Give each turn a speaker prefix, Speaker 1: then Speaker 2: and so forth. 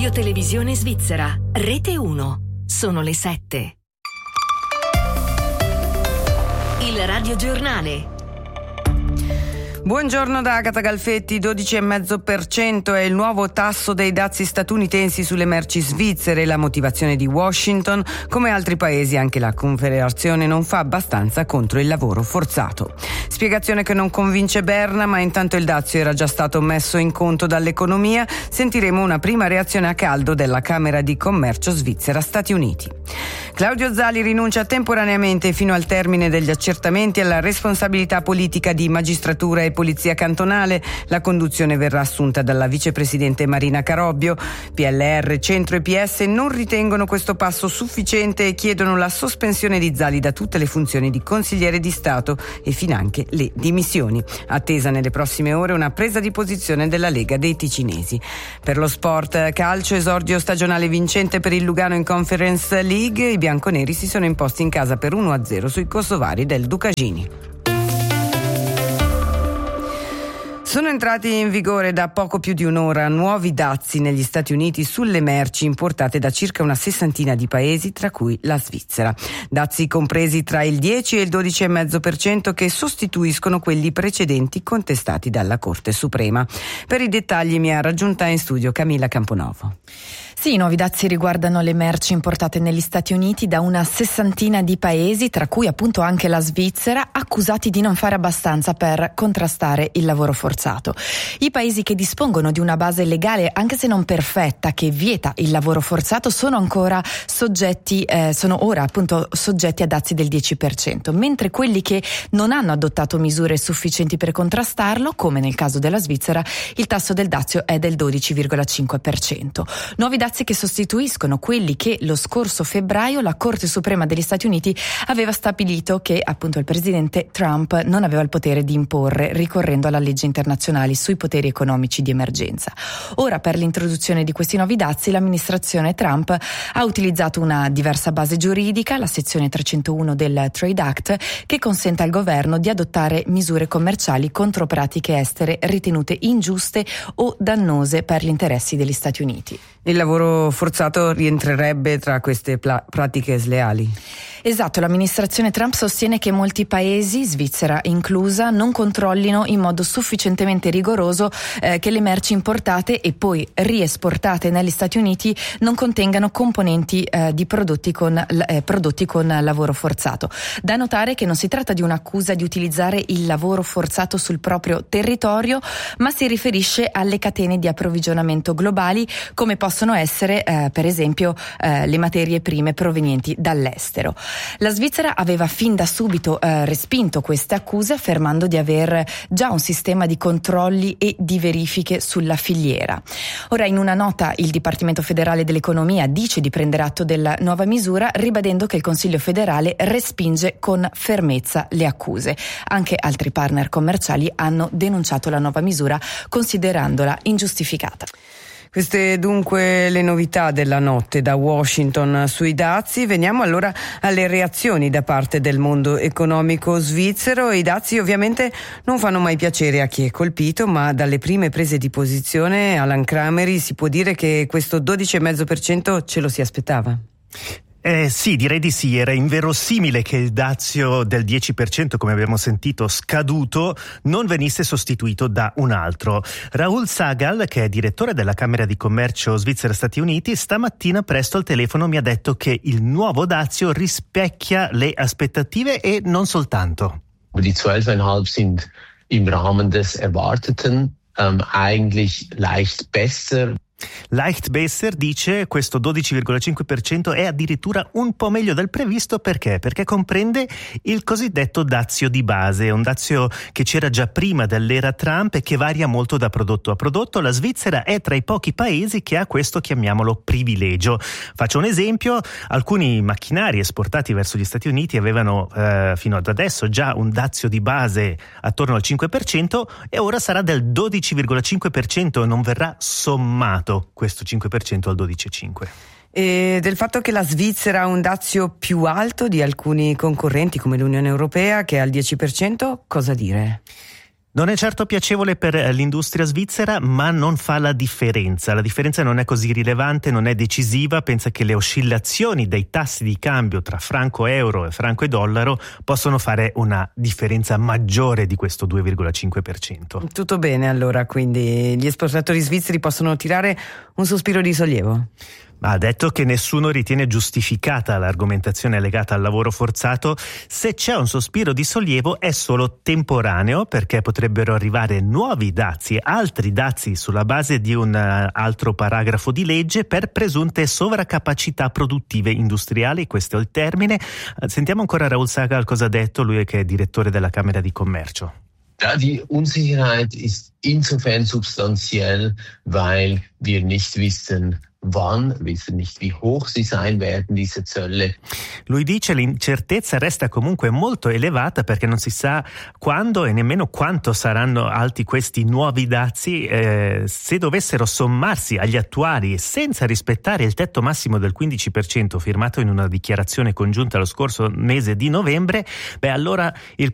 Speaker 1: Radio Televisione Svizzera, Rete 1. Sono le 7. Il radiogiornale.
Speaker 2: Buongiorno da Agata Galfetti. 12,5% è il nuovo tasso dei dazi statunitensi sulle merci svizzere. La motivazione di Washington: come altri paesi anche la Confederazione non fa abbastanza contro il lavoro forzato. Spiegazione che non convince Berna, ma intanto il dazio era già stato messo in conto dall'economia. Sentiremo una prima reazione a caldo della Camera di Commercio Svizzera-Stati Uniti. Claudio Zali rinuncia temporaneamente fino al termine degli accertamenti alla responsabilità politica di magistratura e polizia cantonale. La conduzione verrà assunta dalla vicepresidente Marina Carobbio. PLR, Centro e PS non ritengono questo passo sufficiente e chiedono la sospensione di Zali da tutte le funzioni di consigliere di Stato e finanche le dimissioni. Attesa nelle prossime ore una presa di posizione della Lega dei Ticinesi. Per lo sport calcio, esordio stagionale vincente per il Lugano in Conference League. I bianconeri si sono imposti in casa per 1-0 sui kosovari del Ducagini. Sono entrati in vigore da poco più di un'ora nuovi dazi negli Stati Uniti sulle merci importate da circa una sessantina di paesi, tra cui la Svizzera. Dazi compresi tra il 10 e il 12,5% che sostituiscono quelli precedenti contestati dalla Corte Suprema. Per i dettagli mi ha raggiunta in studio Camilla Camponovo.
Speaker 3: Sì, i nuovi dazi riguardano le merci importate negli Stati Uniti da una sessantina di paesi, tra cui appunto anche la Svizzera, accusati di non fare abbastanza per contrastare il lavoro forzato. I paesi che dispongono di una base legale, anche se non perfetta, che vieta il lavoro forzato, sono ora appunto soggetti a dazi del 10%, mentre quelli che non hanno adottato misure sufficienti per contrastarlo, come nel caso della Svizzera, il tasso del dazio è del 12,5%. Nuovi dazi che sostituiscono quelli che lo scorso febbraio la Corte Suprema degli Stati Uniti aveva stabilito che appunto il presidente Trump non aveva il potere di imporre, ricorrendo alla legge internazionale sui poteri economici di emergenza. Ora, per l'introduzione di questi nuovi dazi, l'amministrazione Trump ha utilizzato una diversa base giuridica, la sezione 301 del Trade Act, che consente al governo di adottare misure commerciali contro pratiche estere ritenute ingiuste o dannose per gli interessi degli Stati Uniti.
Speaker 2: Il lavoro forzato rientrerebbe tra queste pratiche sleali?
Speaker 3: Esatto, l'amministrazione Trump sostiene che molti paesi, Svizzera inclusa, non controllino in modo sufficientemente rigoroso che le merci importate e poi riesportate negli Stati Uniti non contengano componenti di prodotti con lavoro forzato. Da notare che non si tratta di un'accusa di utilizzare il lavoro forzato sul proprio territorio, ma si riferisce alle catene di approvvigionamento globali, come possono essere per esempio le materie prime provenienti dall'estero. La Svizzera aveva fin da subito respinto queste accuse, affermando di aver già un sistema di controlli e di verifiche sulla filiera. Ora, in una nota, il Dipartimento Federale dell'Economia dice di prendere atto della nuova misura, ribadendo che il Consiglio federale respinge con fermezza le accuse. Anche altri partner commerciali hanno denunciato la nuova misura, considerandola ingiustificata.
Speaker 2: Queste dunque le novità della notte da Washington sui dazi. Veniamo allora alle reazioni da parte del mondo economico svizzero. I dazi ovviamente non fanno mai piacere a chi è colpito, ma dalle prime prese di posizione, Alan Crameri, si può dire che questo 12,5% ce lo si aspettava?
Speaker 4: Sì, direi di sì. Era inverosimile che il dazio del 10%, come abbiamo sentito, scaduto, non venisse sostituito da un altro. Raul Sagal, che è direttore della Camera di Commercio Svizzera-Stati Uniti, stamattina presto al telefono mi ha detto che il nuovo dazio rispecchia le aspettative e non soltanto.
Speaker 5: Die 12,5 sind im Rahmen des Erwarteten eigentlich leicht besser.
Speaker 4: Leicht besser, dice, questo 12,5% è addirittura un po' meglio del previsto. Perché? Perché comprende il cosiddetto dazio di base, un dazio che c'era già prima dell'era Trump e che varia molto da prodotto a prodotto. La Svizzera è tra i pochi paesi che ha questo, chiamiamolo, privilegio. Faccio un esempio: alcuni macchinari esportati verso gli Stati Uniti avevano fino ad adesso già un dazio di base attorno al 5% e ora sarà del 12,5% e non verrà sommato questo 5% al 12,5%.
Speaker 2: E del fatto che la Svizzera ha un dazio più alto di alcuni concorrenti come l'Unione Europea, che è al 10%, cosa dire?
Speaker 4: Non è certo piacevole per l'industria svizzera, ma non fa la differenza. La differenza non è così rilevante, non è decisiva. Pensa che le oscillazioni dei tassi di cambio tra franco euro e franco e dollaro possono fare una differenza maggiore di questo 2,5%.
Speaker 2: Tutto bene allora, quindi gli esportatori svizzeri possono tirare un sospiro di sollievo?
Speaker 4: Ha detto che nessuno ritiene giustificata l'argomentazione legata al lavoro forzato. Se c'è un sospiro di sollievo è solo temporaneo, perché potrebbero arrivare nuovi dazi, altri dazi sulla base di un altro paragrafo di legge per presunte sovraccapacità produttive industriali. Questo è il termine. Sentiamo ancora Raul Sagal cosa ha detto, lui che è direttore della Camera di Commercio.
Speaker 5: Ja, die Unsicherheit ist insofern substanziell, weil wir nicht wissen, wissen nicht, wie hoch sie sein werden, diese Zölle.
Speaker 4: Lui dice l'incertezza resta comunque molto elevata perché non si sa quando e nemmeno quanto saranno alti questi nuovi dazi. Se dovessero sommarsi agli attuali senza rispettare il tetto massimo del 15% firmato in una dichiarazione congiunta lo scorso mese di novembre, allora il